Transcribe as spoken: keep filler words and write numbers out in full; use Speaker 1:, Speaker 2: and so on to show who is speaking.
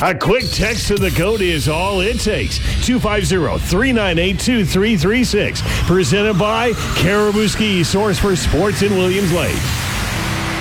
Speaker 1: A quick text to the code is all it takes. two five zero, three nine eight, two three three six. Presented by Caribou Ski, source for sports in Williams Lake.